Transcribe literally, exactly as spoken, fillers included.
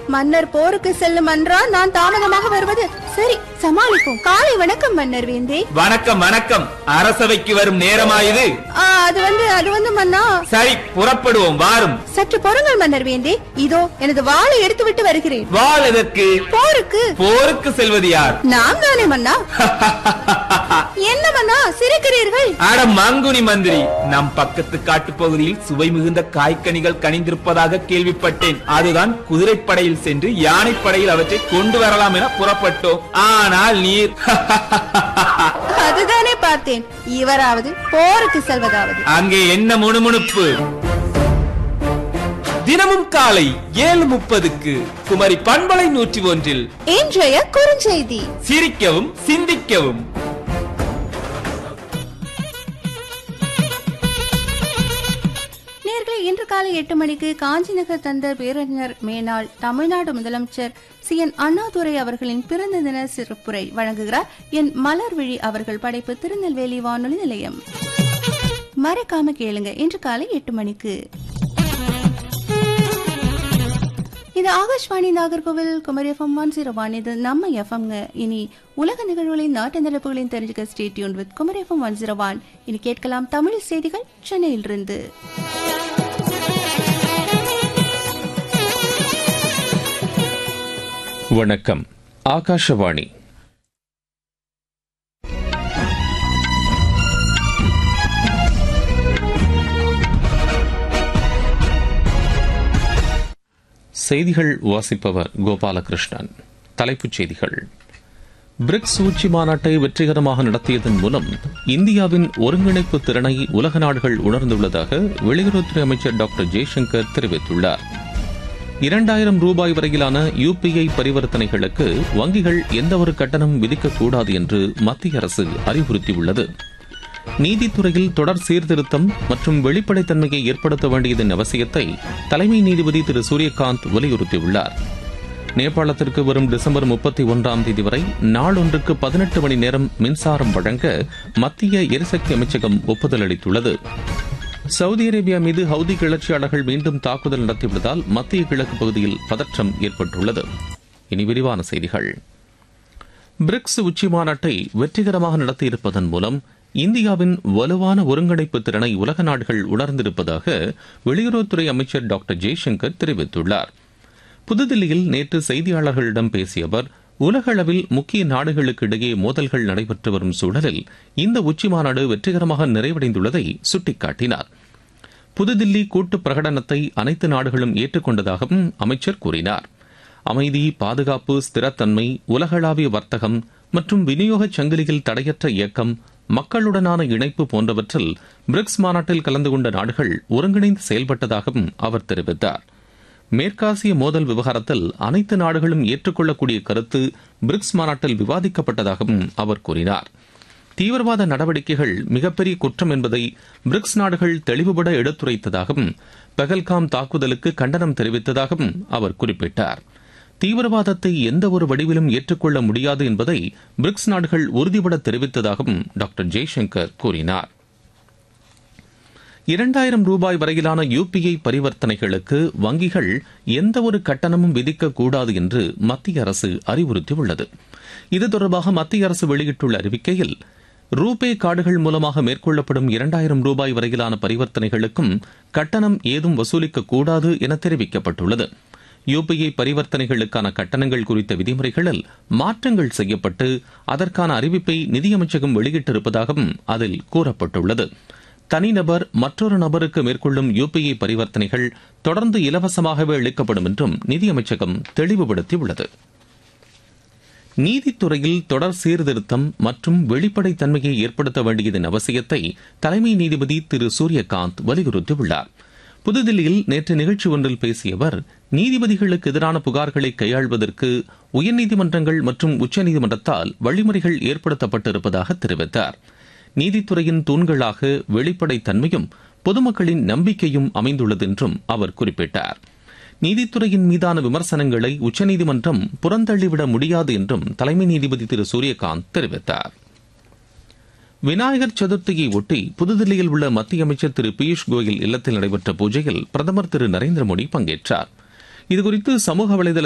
மன்னர் போருக்கு செல்லும் என்றால் நான் தாமதமாக வருவது சரி, சமாளிப்போம். காலை வணக்கம் மன்னர் வேந்தே. வணக்கம் வணக்கம். அரசவைக்கு வரும் நேரமாயுது. அது வந்து அது வந்து மன்னா. சரி, புறப்படுவோம், வாரும். சற்று பொறுங்கள் மன்னர் வேந்தே, இதோ எனது வாளை எடுத்து விட்டு வருகிறேன். வாள் எதற்கு? போருக்கு. போருக்கு செல்வது யார்? நாம் தானே மன்னா. என்ன மன்னா சிரிக்கிறீர்கள்? அட மங்குனி மந்திரி, நம் பக்கத்து காட்டு பகுதியில் சுவை மிகுந்த காய்கனிகள் கனிந்திருப்பதாக கேள்விப்பட்டேன். அதுதான் குதிரைப்படையில் சென்று யானைப்படையில் அவற்றை கொண்டு வரலாம் என புறப்பட்டோம். ஆனால் நீர் அதுதானே பார்த்தேன். இவராவது போருக்கு செல்வதாவது. அங்கே என்ன முணுமுணுப்பு? தினமும் காலை ஏழு முப்பதுக்கு குமரி பண்பலை நூற்றி ஒன்றில் இன்றைய குறுஞ்செய்தி. சிரிக்கவும் சிந்திக்கவும். இன்று காலை எட்டு மணிக்கு காஞ்சிநகர் தந்தர் பேரறிஞர் மேனாள் தமிழ்நாடு முதலமைச்சர் சி என் அண்ணாதுரை அவர்களின் பிறந்த தின சிறப்புரை வழங்குகிறார் என் மலர்விழி அவர்கள். படைப்பு திருநெல்வேலி வானொலி நிலையம். மறக்காம கேளுங்க, இன்று காலை எட்டு மணிக்கு. இது Akashvani Nagercoil Kumari FM one zero one. இது நம்ம எஃப்எம்ங்க. இனி உலக நிகழ்வுகளின் நாட்டு நடப்புகளின் தெரிஞ்சுக்க stay tune with Kumari FM one zero one. இனி கேட்கலாம் தமிழ் செய்திகள் சென்னையிலிருந்து. வணக்கம். ஆகாஷவாணி. செய்திகள் வாசிப்பவர் கோபாலகிருஷ்ணன். தலைப்புச் செய்திகள். பிரிக்ஸ் உச்சி மாநாட்டை வெற்றிகரமாக நடத்தியதன் மூலம் இந்தியாவின் ஒருங்கிணைப்பு திறனை உலக நாடுகள் உணர்ந்துள்ளதாக வெளியுறவுத்துறை அமைச்சர் டாக்டர் ஜெய்சங்கர் தெரிவித்துள்ளார். இரண்டாயிரம் ரூபாய் வரையிலான யுபிஐ பரிவர்த்தனைகளுக்கு வங்கிகள் எந்தவொரு கட்டணம் விதிக்கக்கூடாது என்று மத்திய அரசு அறிவுறுத்தியுள்ளது. நீதித்துறையில் தொடர் சீர்திருத்தம் மற்றும் வெளிப்படைத்தன்மையை ஏற்படுத்த வேண்டியதன் அவசியத்தை தலைமை நீதிபதி திரு சூரியகாந்த் வலியுறுத்தியுள்ளார். நேபாளத்திற்கு வரும் டிசம்பர் முப்பத்தி ஒன்றாம் தேதி வரை நாளொன்றுக்கு பதினெட்டு மணி நேரம் மின்சாரம் வழங்க மத்திய எரிசக்தி அமைச்சகம் ஒப்புதல் அளித்துள்ளது. சவுதி அரேபியா மீது ஹவுதி கிளர்ச்சியாளர்கள் மீண்டும் தாக்குதல் நடத்தியுள்ளதால் மத்திய கிழக்கு பகுதியில் பதற்றம் ஏற்பட்டுள்ளது. இனி விரிவான செய்திகள். பிரிக்ஸ் உச்சி மாநாட்டை வெற்றிகரமாக நடத்தியிருப்பதன் மூலம் இந்தியாவின் வலுவான ஒருங்கிணைப்பு திறனை உலக நாடுகள் உணர்ந்திருப்பதாக வெளியுறவுத்துறை அமைச்சர் டாக்டர் ஜெய்சங்கர் தெரிவித்துள்ளார். புதுதில்லியில் நேற்று செய்தியாளர்களிடம் பேசிய அவர், உலக அளவில் முக்கிய நாடுகளுக்கு இடையே மோதல்கள் நடைபெற்று வரும் சூழலில் இந்த உச்சி மாநாடு வெற்றிகரமாக நிறைவடைந்துள்ளதை சுட்டிக்காட்டினார். புதுதில்லி கூட்டு பிரகடனத்தை அனைத்து நாடுகளும் ஏற்றுக்கொண்டதாகவும் அமைச்சர் கூறினார். அமைதி, பாதுகாப்பு, ஸ்திரத்தன்மை, உலகளாவிய வர்த்தகம் மற்றும் விநியோக சங்கிலியில் தடையற்ற இயக்கம், மக்களுடனான இணைப்பு போன்றவற்றில் பிரிக்ஸ் மாநாட்டில் கலந்து கொண்ட நாடுகள் ஒருங்கிணைந்து செயல்பட்டதாகவும் அவர் தெரிவித்தார். மேற்காசிய மோதல் விவகாரத்தில் அனைத்து நாடுகளும் ஏற்றுக்கொள்ளக்கூடிய கருத்து பிரிக்ஸ் மாநாட்டில் விவாதிக்கப்பட்டதாகவும் அவர் கூறினார். தீவிரவாத நடவடிக்கைகள் மிகப்பெரிய குற்றம் என்பதை பிரிக்ஸ் நாடுகள் தெளிவுபட எடுத்துரைத்ததாகவும் பெஹல்காம் தாக்குதலுக்கு கண்டனம் தெரிவித்ததாகவும் அவர் குறிப்பிட்டார். தீவிரவாதத்தை எந்த ஒரு வடிவிலும் ஏற்றுக்கொள்ள முடியாது என்பதை பிரிக்ஸ் நாடுகள் உறுதிபட தெரிவித்ததாகவும் டாக்டர் ஜெய்சங்கர் கூறினார். இரண்டாயிரம் ரூபாய் வரையிலான யுபிஐ பரிவர்த்தனைகளுக்கு வங்கிகள் எந்தவொரு கட்டணமும் விதிக்கக்கூடாது என்று மத்திய அரசு அறிவுறுத்தியுள்ளது. இது தொடர்பாக மத்திய அரசு வெளியிட்டுள்ள அறிவிக்கையில், ரூபே கார்டுகள் மூலமாக மேற்கொள்ளப்படும் இரண்டாயிரம் ரூபாய் வரையிலான பரிவர்த்தனைகளுக்கும் கட்டணம் ஏதும் வசூலிக்கக்கூடாது என தெரிவிக்கப்பட்டுள்ளது. யுபிஐ பரிவர்த்தனைகளுக்கான கட்டணங்கள் குறித்த விதிமுறைகளில் மாற்றங்கள் செய்யப்பட்டு அதற்கான அறிவிப்பை நிதியமைச்சகம் வெளியிட்டிருப்பதாகவும் அதில் கூறப்பட்டுள்ளது. தனிநபர் மற்றொரு நபருக்கு மேற்கொள்ளும் யுபிஐ பரிவர்த்தனைகள் தொடர்ந்து இலவசமாகவே அளிக்கப்படும் என்றும் நிதியமைச்சகம் தெளிவுபடுத்தியுள்ளது. நீதித்துறையில் தொடர் சீர்திருத்தம் மற்றும் வெளிப்படைத்தன்மையை ஏற்படுத்த வேண்டியதன் அவசியத்தை தலைமை நீதிபதி திரு சூரியகாந்த் வலியுறுத்தியுள்ளார். புதுதில்லியில் நேற்று நிகழ்ச்சி ஒன்றில் பேசிய அவர், நீதிபதிகளுக்கு எதிரான புகார்களை கையாள்வதற்கு உயர்நீதிமன்றங்கள் மற்றும் உச்சநீதிமன்றத்தால் வழிமுறைகள் ஏற்படுத்தப்பட்டிருப்பதாக தெரிவித்தார். நீதித்துறையின் தூண்களாக வெளிப்படைத்தன்மையும் பொதுமக்களின் நம்பிக்கையும் அமைந்துள்ளது என்றும் அவர் குறிப்பிட்டார். நீதித்துறையின் மீதான விமர்சனங்களை உச்சநீதிமன்றம் புறந்தள்ளிவிட முடியாது என்றும் தலைமை நீதிபதி திரு சூரியகாந்த் தெரிவித்தார். விநாயகர் சதுர்த்தியை ஒட்டி புதுதில்லியில் உள்ள மத்திய அமைச்சர் திரு பியூஷ் கோயல் இல்லத்தில் நடைபெற்ற பூஜையில் பிரதமர் திரு நரேந்திர மோடி பங்கேற்றார். இதுகுறித்து சமூக வலைதள